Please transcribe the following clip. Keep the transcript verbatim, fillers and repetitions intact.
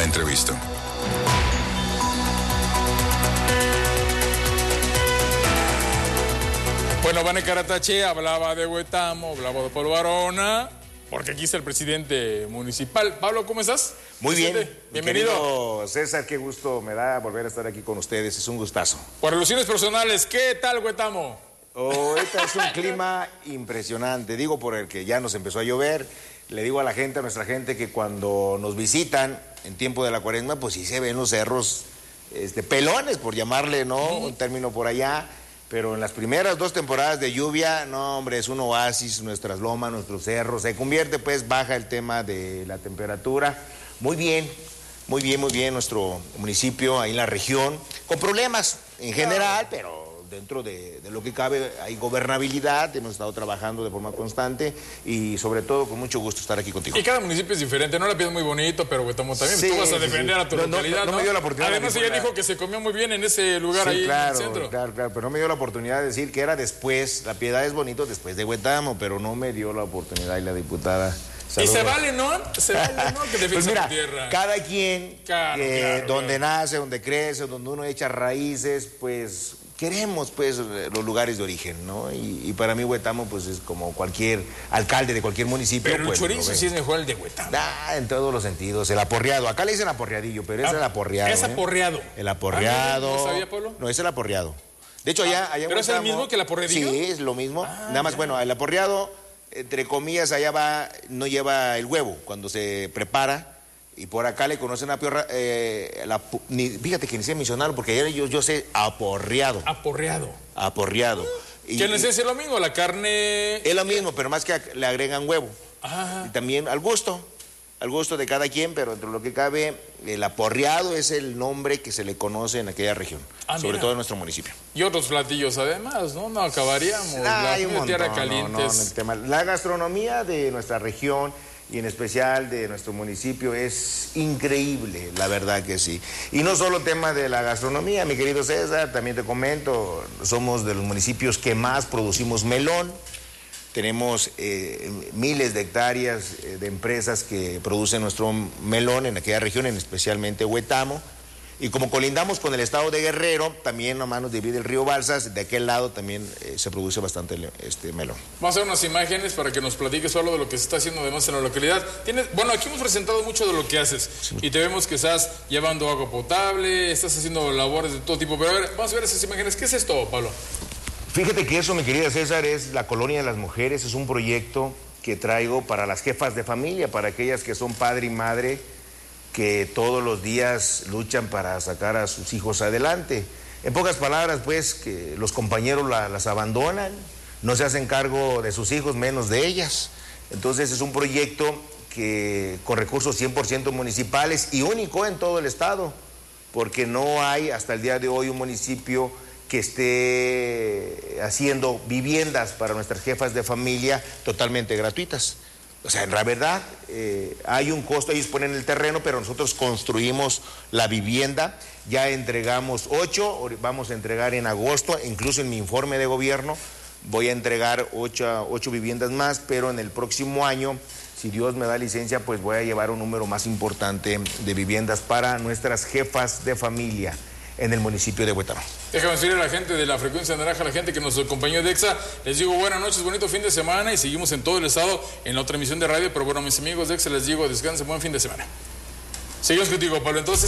entrevista. Bueno, Vane Caratache hablaba de Huetamo, hablaba de Pablo Varona, porque aquí está el presidente municipal. Pablo, ¿cómo estás? Muy bien. Bienvenido. César, qué gusto me da volver a estar aquí con ustedes, es un gustazo. Por alusiones personales, ¿qué tal Huetamo? Ahorita es un clima impresionante, digo por el que ya nos empezó a llover. Le digo a la gente, a nuestra gente, que cuando nos visitan en tiempo de la cuaresma, pues sí se ven los cerros este, pelones, por llamarle, ¿no? Uh-huh. Un término por allá. Pero en las primeras dos temporadas de lluvia, no, hombre, es un oasis, nuestras lomas, nuestros cerros. Se convierte, pues, baja el tema de la temperatura. Muy bien, muy bien, muy bien nuestro municipio ahí en la región. Con problemas en general, pero dentro de, de lo que cabe hay gobernabilidad. Hemos estado trabajando de forma constante y sobre todo con mucho gusto estar aquí contigo. Y cada municipio es diferente, no la pides muy bonito, pero Huetamo también. Sí, tú vas a defender sí. a tu no, localidad, no, no, no me dio la oportunidad. Además ella dijo que se comió muy bien en ese lugar, sí, ahí claro, en el centro. Claro, claro, pero no me dio la oportunidad de decir que era después. La Piedad es bonito después de Huetamo, pero no me dio la oportunidad y la diputada. Saludos. Y se vale, ¿no? Se vale, ¿no? Que defiendas pues mira, tu tierra. Cada quien, claro, eh, claro, donde claro. nace, donde crece, donde uno echa raíces, pues queremos pues los lugares de origen, ¿no? Y, y para mí Huetamo pues es como cualquier alcalde de cualquier municipio. Pero pues, el chorizo sí es mejor el de Huetamo. Ah, en todos los sentidos. El aporreado. Acá le dicen aporreadillo, pero es ah, el aporreado. Es aporreado. ¿eh? El aporreado. ¿No sabía, Pablo? No, es el aporreado. De hecho, allá, allá en ¿Pero Huetamo, es el mismo que el aporreadillo? Sí, es lo mismo. Ah, Nada más, ya. bueno, el aporreado, entre comillas, allá va, no lleva el huevo cuando se prepara. Y por acá le conocen a piorra, eh, la, ni, fíjate que ni sé mencionarlo, porque ayer yo, yo sé aporreado. Aporreado. Aporreado. Y, ¿Qué les es lo mismo? La carne... Es lo mismo, pero más que le agregan huevo. Ajá. Y también al gusto, al gusto de cada quien, pero entre lo que cabe, el aporreado es el nombre que se le conoce en aquella región, ah, sobre mira. todo en nuestro municipio. Y otros platillos además, ¿no? No acabaríamos. Ah, la hay un montón, tierra no, calientes. no, no, el tema. La gastronomía de nuestra región y en especial de nuestro municipio es increíble, la verdad que sí. Y no solo tema de la gastronomía, mi querido César, también te comento, somos de los municipios que más producimos melón. Tenemos eh, miles de hectáreas eh, de empresas que producen nuestro melón en aquella región, en especialmente Huetamo. Y como colindamos con el estado de Guerrero, también nomás nos divide el río Balsas, de aquel lado también eh, se produce bastante este melón. Vamos a hacer unas imágenes para que nos platiques solo de lo que se está haciendo además en la localidad. Tienes, bueno, aquí hemos presentado mucho de lo que haces sí. Y te vemos que estás llevando agua potable, estás haciendo labores de todo tipo, pero a ver, vamos a ver esas imágenes. ¿Qué es esto, Pablo? Fíjate que eso, mi querida César, es la Colonia de las Mujeres, es un proyecto que traigo para las jefas de familia, para aquellas que son padre y madre, que todos los días luchan para sacar a sus hijos adelante. En pocas palabras, pues, que los compañeros la, las abandonan, no se hacen cargo de sus hijos, menos de ellas. Entonces es un proyecto que con recursos cien por ciento municipales y único en todo el estado, porque no hay hasta el día de hoy un municipio que esté haciendo viviendas para nuestras jefas de familia totalmente gratuitas. O sea, en la verdad, eh, hay un costo, ellos ponen el terreno, pero nosotros construimos la vivienda, ya entregamos ocho, vamos a entregar en agosto, incluso en mi informe de gobierno, voy a entregar ocho, ocho viviendas más, pero en el próximo año, si Dios me da licencia, pues voy a llevar un número más importante de viviendas para nuestras jefas de familia en el municipio de Huetamo. Déjame decirle a la gente de la Frecuencia Naranja, a la gente que nos acompañó de EXA, les digo buenas noches, bonito fin de semana y seguimos en todo el estado en la otra emisión de radio, pero bueno, mis amigos de EXA les digo descansen, buen fin de semana. Seguimos contigo, Pablo, entonces...